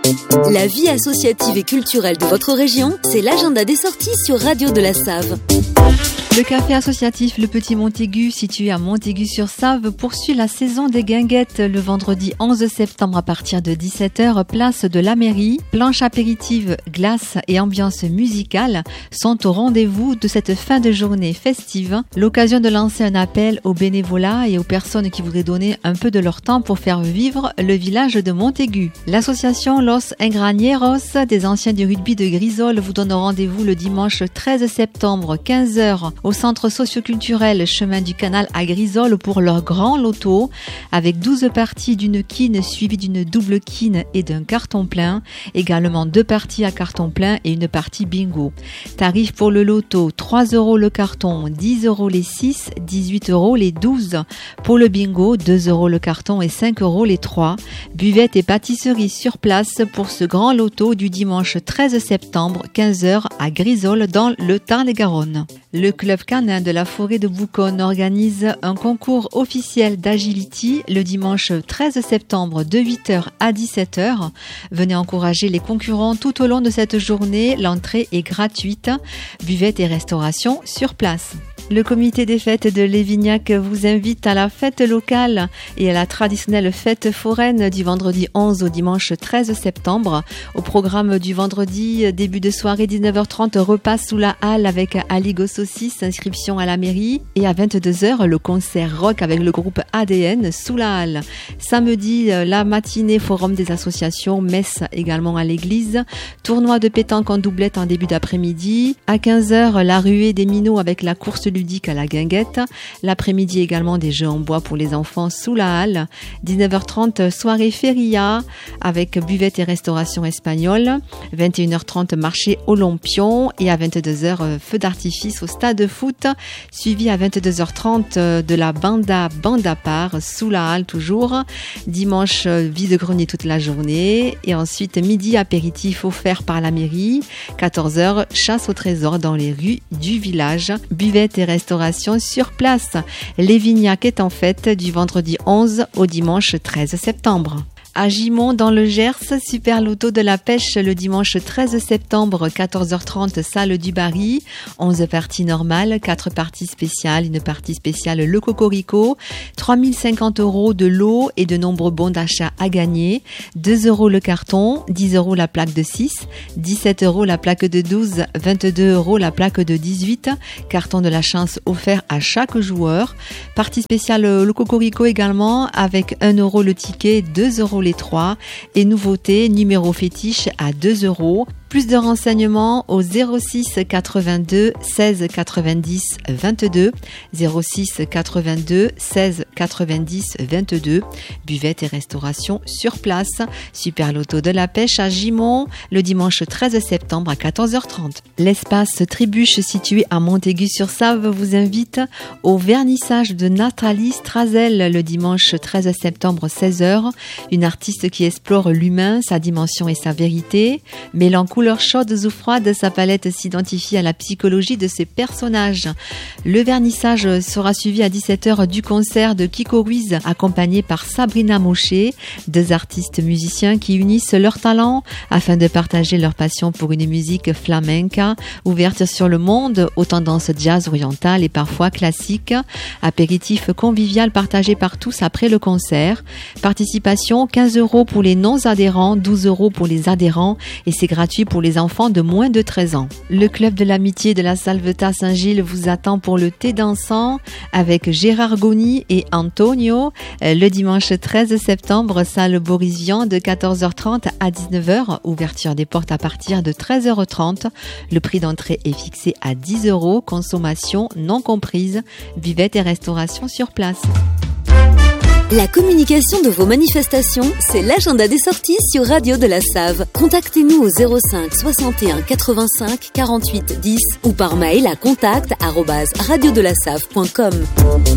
La vie associative et culturelle de votre région, c'est l'agenda des sorties sur Radio de la Save. Le café associatif Le Petit Montaigu, situé à Montaigu-sur-Save, poursuit la saison des guinguettes le vendredi 11 septembre à partir de 17h, place de la mairie. Planche apéritive, glace et ambiance musicale sont au rendez-vous de cette fin de journée festive. L'occasion de lancer un appel aux bénévolats et aux personnes qui voudraient donner un peu de leur temps pour faire vivre le village de Montaigu. L'association Los Engranieros des anciens du rugby de Grisol vous donne rendez-vous le dimanche 13 septembre, 15h, au centre socioculturel Chemin du Canal à Grisol pour leur grand loto, avec 12 parties d'une quine suivie d'une double quine et d'un carton plein, également 2 parties à carton plein et une partie bingo. Tarif pour le loto, 3 € le carton, 10 € les 6, 18 € les 12. Pour le bingo, 2 € le carton et 5 € les 3. Buvette et pâtisserie sur place pour ce grand loto du dimanche 13 septembre, 15h à Grisol dans le Tarn-et-Garonne. Le club canin de la forêt de Bouconne organise un concours officiel d'agility le dimanche 13 septembre de 8h à 17h. Venez encourager les concurrents tout au long de cette journée. L'entrée est gratuite. Buvette et restauration sur place. Le comité des fêtes de Lévignac vous invite à la fête locale et à la traditionnelle fête foraine du vendredi 11 au dimanche 13 septembre. Au programme du vendredi, début de soirée 19h30, repas sous la halle avec Aligo Saucisse, inscription à la mairie. Et à 22h, le concert rock avec le groupe ADN sous la halle. Samedi, la matinée, forum des associations, messe également à l'église. Tournoi de pétanque en doublette en début d'après-midi. À 15h, la ruée des minots avec la course ludique à la guinguette. L'après-midi également des jeux en bois pour les enfants sous la halle. 19h30 soirée feria avec buvette et restauration espagnole. 21h30 marché Olympion et à 22h feu d'artifice au stade de foot, suivi à 22h30 de la banda part sous la halle toujours. Dimanche vide-grenier toute la journée et ensuite midi apéritif offert par la mairie. 14h chasse au trésor dans les rues du village. Buvette et restauration sur place. Lévignac est en fête du vendredi 11 au dimanche 13 septembre. À Gimont, dans le Gers, super loto de la pêche le dimanche 13 septembre, 14h30, salle du Barry. 11 parties normales, 4 parties spéciales, une partie spéciale le Cocorico. 3050 € de lot et de nombreux bons d'achat à gagner. 2 € le carton, 10 € la plaque de 6, 17 € la plaque de 12, 22 € la plaque de 18. Carton de la chance offert à chaque joueur. Partie spéciale le Cocorico également avec 1 € le ticket, 2 € les 3 et nouveauté numéro fétiche à 2 €. Plus de renseignements au 06 82 16 90 22, 06 82 16 90 22. Buvette et restauration sur place. Super loto de la pêche à Gimont le dimanche 13 septembre à 14h30. L'espace Trébuche situé à Montaigu-sur-Save vous invite au vernissage de Nathalie Strazel le dimanche 13 septembre 16h. Une artiste qui explore l'humain, sa dimension et sa vérité. Mêlant couleurs chaudes ou froides, sa palette s'identifie à la psychologie de ses personnages. Le vernissage sera suivi à 17h du concert de Kiko Ruiz, accompagné par Sabrina Mosché, 2 artistes musiciens qui unissent leurs talents afin de partager leur passion pour une musique flamenca, ouverte sur le monde, aux tendances jazz orientales et parfois classiques. Apéritif convivial partagé par tous après le concert. Participation 15 € pour les non-adhérents, 12 € pour les adhérents et c'est gratuit pour les enfants de moins de 13 ans. Le club de l'amitié de la Salvetat Saint-Gilles vous attend pour le thé dansant avec Gérard Goni et Antonio le dimanche 13 septembre, salle Boris Vian de 14h30 à 19h, ouverture des portes à partir de 13h30. Le prix d'entrée est fixé à 10 €, consommation non comprise, buvette et restauration sur place. La communication de vos manifestations, c'est l'agenda des sorties sur Radio de la Save. Contactez-nous au 05 61 85 48 10 ou par mail à contact@radiodelasave.com.